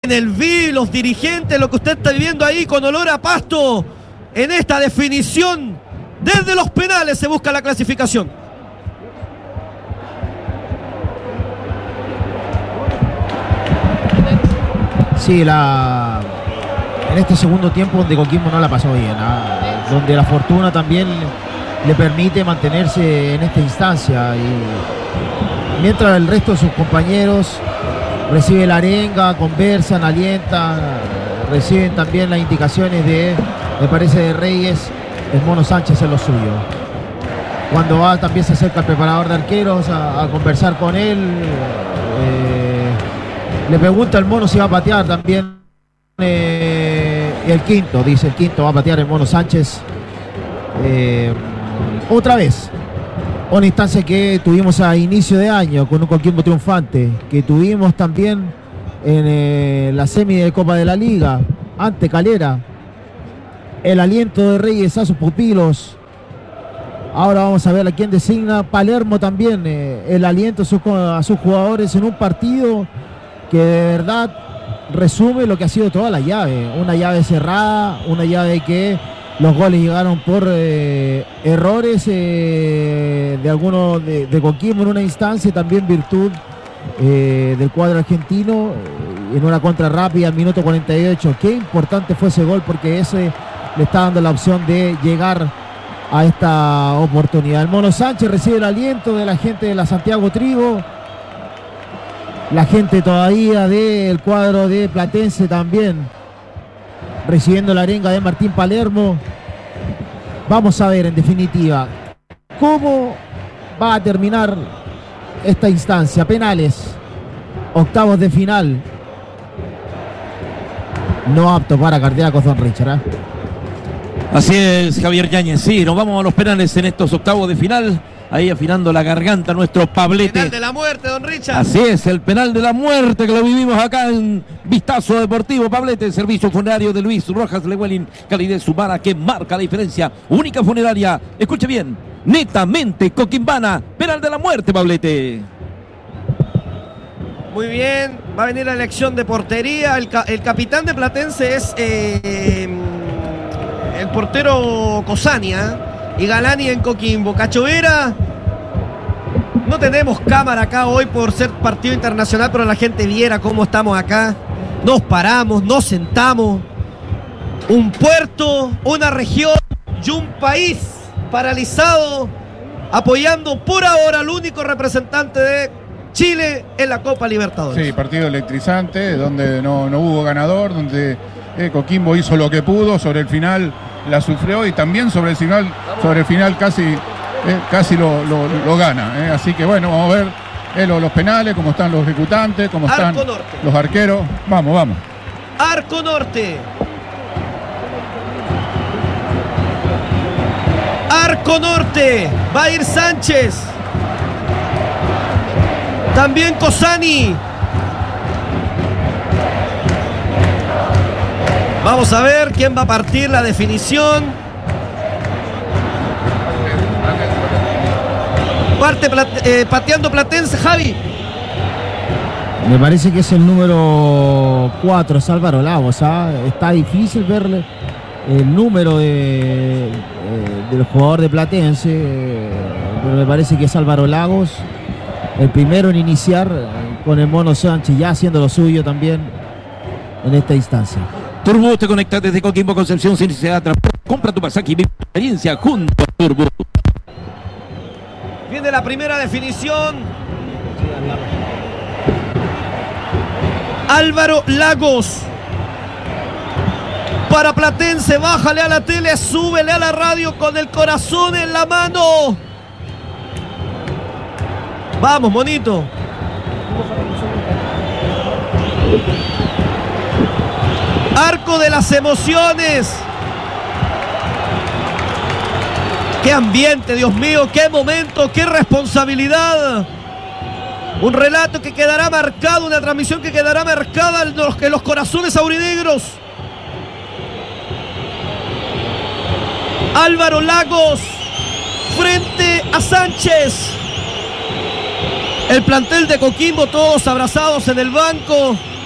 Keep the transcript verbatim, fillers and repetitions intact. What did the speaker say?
en el V I, los dirigentes, lo que usted está viviendo ahí con olor a pasto, en esta definición, desde los penales se busca la clasificación. Sí, la en este segundo tiempo donde Coquimbo no la pasó bien, ¿ah? Donde la fortuna también le permite mantenerse en esta instancia, y mientras el resto de sus compañeros recibe la arenga, conversan, alientan, reciben también las indicaciones de, me parece, de Reyes, el Mono Sánchez en lo suyo. Cuando va también se acerca el preparador de arqueros a, a conversar con él, eh, le pregunta al Mono si va a patear también eh, el quinto, dice el quinto va a patear el Mono Sánchez. Eh, otra vez, una instancia que tuvimos a inicio de año con un Coquimbo triunfante, que tuvimos también en eh, la semi de Copa de la Liga ante Calera, el aliento de Reyes a sus pupilos. Ahora vamos a ver a quién designa Palermo también, eh, el aliento a sus, a sus jugadores en un partido que de verdad resume lo que ha sido toda la llave, una llave cerrada, una llave que los goles llegaron por eh, errores eh, de algunos de, de Coquimbo en una instancia, y también virtud eh, del cuadro argentino eh, en una contra rápida al minuto cuarenta y ocho. Qué importante fue ese gol, porque ese le está dando la opción de llegar a esta oportunidad. El Mono Sánchez recibe el aliento de la gente de la Santiago Trigo, la gente todavía del cuadro de Platense también recibiendo la arenga de Martín Palermo. Vamos a ver en definitiva cómo va a terminar esta instancia. Penales, octavos de final, no apto para cardíacos, don Richard, ¿eh? Así es, Javier Yáñez. Sí, nos vamos a los penales en estos octavos de final. Ahí afinando la garganta nuestro Pablete. Penal de la muerte, don Richard. Así es, el penal de la muerte que lo vivimos acá en Vistazo Deportivo. Pablete, servicio funerario de Luis Rojas Lewelyn, calidez humana que marca la diferencia. Única funeraria, escuche bien, netamente coquimbana. Penal de la muerte, Pablete. Muy bien, va a venir la elección de portería. El, ca el capitán de Platense es eh, el portero Cosania. Y Galani en Coquimbo. Cachovera, no tenemos cámara acá hoy por ser partido internacional, pero la gente viera cómo estamos acá. Nos paramos, nos sentamos. Un puerto, una región y un país paralizado, apoyando por ahora al único representante de Chile en la Copa Libertadores. Sí, partido electrizante, donde no, no hubo ganador, donde eh, Coquimbo hizo lo que pudo, sobre el final la sufrió, y también sobre el final, sobre el final casi, eh, casi lo, lo, lo gana. Eh. Así que bueno, vamos a ver eh, los, los penales, cómo están los ejecutantes, cómo están los arqueros. Vamos, vamos. Arco Norte. Arco Norte. Va a ir Sánchez. También Cosani. Vamos a ver quién va a partir la definición. Parte plate, eh, pateando Platense, Javi. Me parece que es el número cuatro, es Álvaro Lagos. ¿eh? Está difícil verle el número de, eh, del jugador de Platense, eh, pero me parece que es Álvaro Lagos, el primero en iniciar con el Mono Sánchez, ya haciendo lo suyo también en esta instancia. Turbo, te conecta desde Coquimbo, Concepción, sin necesidad de compra tu pasaje y vive la experiencia junto a Turbo. Viene la primera definición. Álvaro Lagos. Para Platense, bájale a la tele, súbele a la radio con el corazón en la mano. Vamos, monito. Arco de las emociones. Qué ambiente, Dios mío, qué momento, qué responsabilidad. Un relato que quedará marcado, una transmisión que quedará marcada en los, en los corazones aurinegros. Álvaro Lagos frente a Sánchez. El plantel de Coquimbo, todos abrazados en el banco.